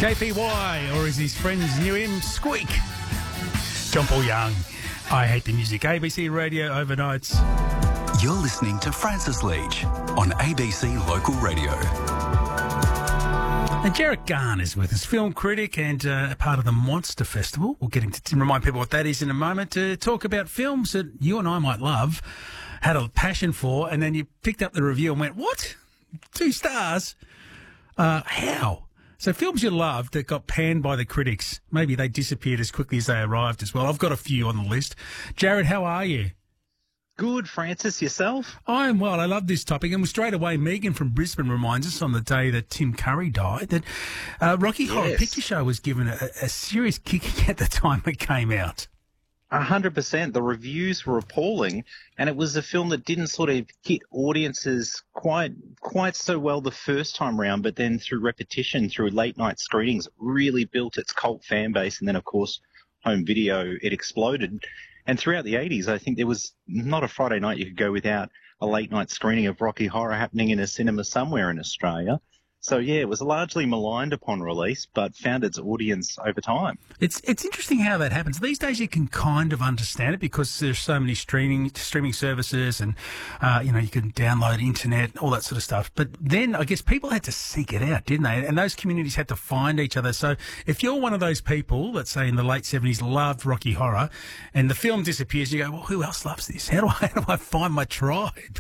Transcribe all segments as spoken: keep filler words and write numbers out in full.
J P Y, or as his friends knew him, Squeak. John Paul Young. I Hate the Music. A B C Radio Overnights. You're listening to Francis Leach on A B C Local Radio. And Jarrett Garn is with us, film critic and uh, a part of the Monster Festival. We'll get him to, to remind people what that is in a moment, to talk about films that you and I might love, had a passion for, and then you picked up the review and went, what? Two stars? Uh, how? So films you loved that got panned by the critics, maybe they disappeared as quickly as they arrived as well. I've got a few on the list. Jarrett, how are you? Good, Francis. Yourself? I am well. I love this topic. And straight away, Megan from Brisbane reminds us on the day that Tim Curry died that uh, Rocky Horror Yes. Picture Show was given a, a serious kicking at the time it came out. A hundred percent. The reviews were appalling, and it was a film that didn't sort of hit audiences quite quite so well the first time round, but then through repetition, through late night screenings, it really built its cult fan base, and then of course home video, it exploded. And throughout the eighties, I think there was not a Friday night you could go without a late night screening of Rocky Horror happening in a cinema somewhere in Australia. So, yeah, it was largely maligned upon release, but found its audience over time. It's it's interesting how that happens. These days you can kind of understand it because there's so many streaming streaming services and, uh, you know, you can download internet, all that sort of stuff. But then I guess people had to seek it out, didn't they? And those communities had to find each other. So if you're one of those people, let's say in the late seventies, loved Rocky Horror, and the film disappears, you go, well, who else loves this? How do I, how do I find my tribe?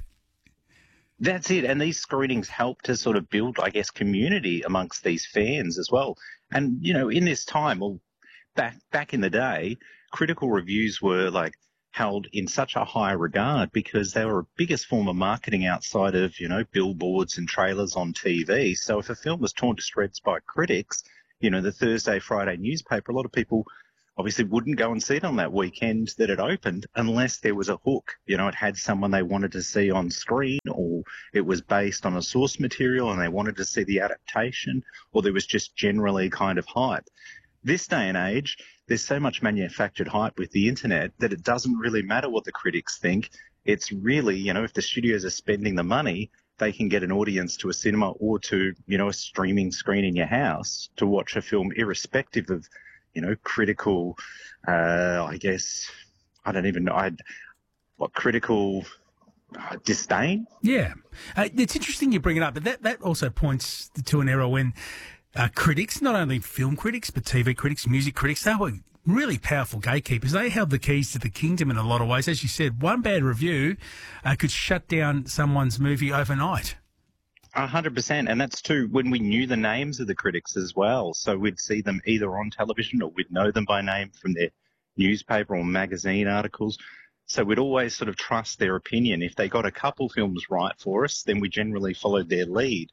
That's it. And these screenings help to sort of build, I guess, community amongst these fans as well. And, you know, in this time, well, back back in the day, critical reviews were like held in such a high regard because they were a biggest form of marketing outside of, you know, billboards and trailers on T V. So if a film was torn to shreds by critics, you know, the Thursday, Friday newspaper, a lot of people obviously wouldn't go and see it on that weekend that it opened unless there was a hook. You know, it had someone they wanted to see on screen, or it was based on a source material and they wanted to see the adaptation, or there was just generally kind of hype. This day and age, there's so much manufactured hype with the internet that it doesn't really matter what the critics think. It's really, you know, if the studios are spending the money, they can get an audience to a cinema or to, you know, a streaming screen in your house to watch a film irrespective of, you know, critical, uh, I guess, I don't even know, I'd, what, critical uh, disdain? Yeah. Uh, it's interesting you bring it up, but that, that also points to an era when uh, critics, not only film critics, but T V critics, music critics, they were really powerful gatekeepers. They held the keys to the kingdom in a lot of ways. As you said, one bad review uh, could shut down someone's movie overnight. A hundred percent. And that's too when we knew the names of the critics as well. So we'd see them either on television or we'd know them by name from their newspaper or magazine articles. So we'd always sort of trust their opinion. If they got a couple films right for us, then we generally followed their lead.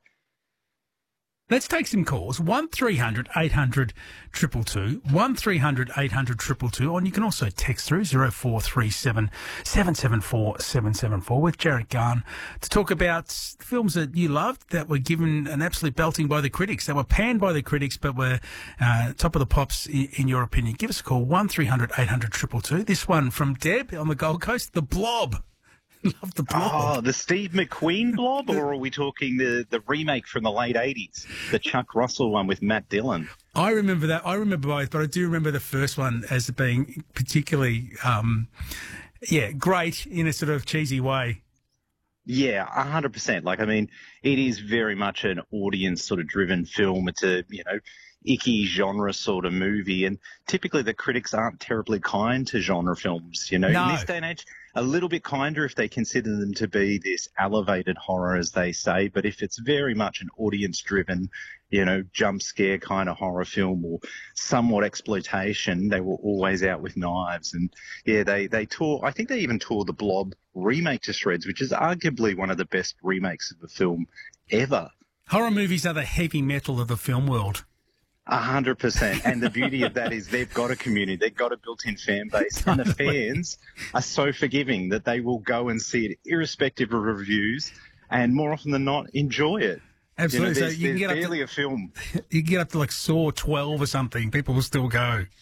Let's take some calls. one three hundred eight hundred two two two, one three hundred eight hundred two two two, and you can also text through zero four three seven seven seven four seven seven four with Jarrett Garn to talk about films that you loved that were given an absolute belting by the critics, that were panned by the critics but were uh, top of the pops in, in your opinion. Give us a call, one three hundred eight hundred two two two. This one from Deb on the Gold Coast, The Blob. Love The Blob. Oh, the Steve McQueen Blob, or are we talking the, the remake from the late eighties, the Chuck Russell one with Matt Dillon? I remember that. I remember both, but I do remember the first one as being particularly, um, yeah, great in a sort of cheesy way. Yeah, a hundred percent. Like, I mean, it is very much an audience sort of driven film. It's a, you know, icky genre sort of movie. And typically the critics aren't terribly kind to genre films, you know. No. In this day and age, a little bit kinder if they consider them to be this elevated horror, as they say. But if it's very much an audience driven, you know, jump scare kind of horror film or somewhat exploitation, they were always out with knives. And yeah, they, they tore, I think they even tore the Blob remake to shreds, which is arguably one of the best remakes of a film ever. Horror movies are the heavy metal of the film world. A hundred percent. And the beauty of that is they've got a community, they've got a built-in fan base, and the fans are so forgiving that they will go and see it irrespective of reviews and more often than not enjoy it. Absolutely. You know, there's, so you can there's get up barely to, a film. You can get up to like Saw twelve or something. People will still go.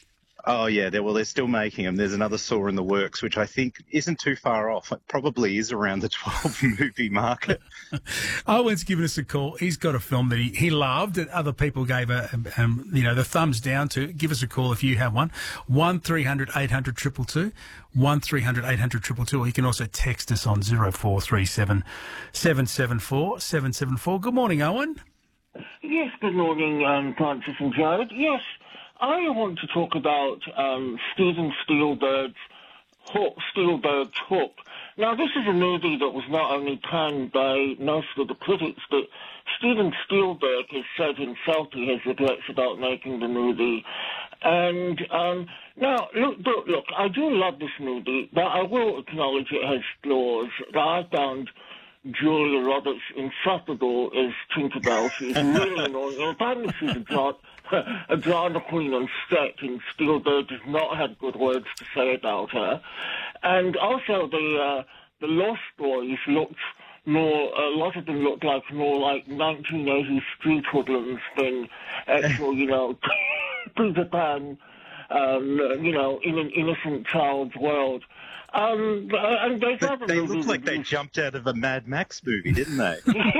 Oh, yeah. They're, well, they're still making them. There's another Saw in the works, which I think isn't too far off. It probably is around the twelve movie market. Owen's given us a call. He's got a film that he, he loved that other people gave a, um, you know, the thumbs down to. Give us a call if you have one. one three hundred eight hundred two two two. one three hundred eight hundred two two two. Or you can also text us on zero four three seven seven seven four seven seven four. Good morning, Owen. Yes, good morning, um, Francis and Jared. Yes, I want to talk about um, Steven Spielberg's Hook, Spielberg's Hook. Now, this is a movie that was not only panned by most of the critics, but Steven Spielberg has said himself he has regrets about making the movie. And um, now, look, look, look, I do love this movie, but I will acknowledge it has flaws. I found Julia Roberts insufferable as Tinkerbell. She's really annoying. Apparently she's a, dra- a drama queen on set, and Spielberg does not have good words to say about her. And also the uh, the Lost Boys looked more, a lot of them looked like more like nineteen eighties street hoodlums than actual, you know, Peter Pan, um, you know, in an innocent child's world. Um, and they they looked like they jumped out of a Mad Max movie, didn't they?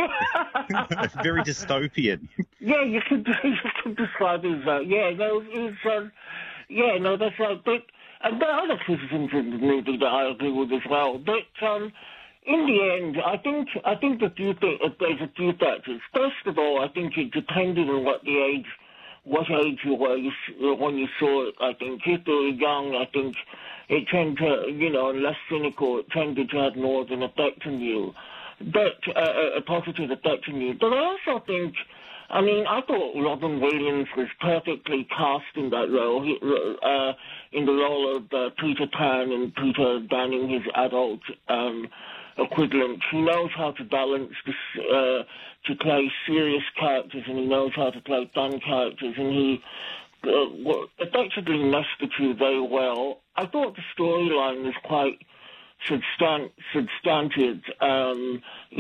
Very dystopian. Yeah, you could you could describe it as that. Yeah, no, it's um, yeah, no, that's right. But and there are other criticisms in the movie that I agree with as well. But um, in the end, I think I think the few th- there's a few factors. First of all, I think it depended on what the age, what age you were you, when you saw it. I think if you were young, I think it tended to, you know, less cynical, it tended to have more of an effect on you, but uh, a positive effect on you. But I also think, I mean, I thought Robin Williams was perfectly cast in that role, he, uh, in the role of uh, Peter Pan and Peter Banning, his adult um, equivalent. He knows how to balance this, uh, to play serious characters, and he knows how to play fun characters, and he Uh, effectively meshed the two very well. I thought the storyline was quite substan- substantive. Um,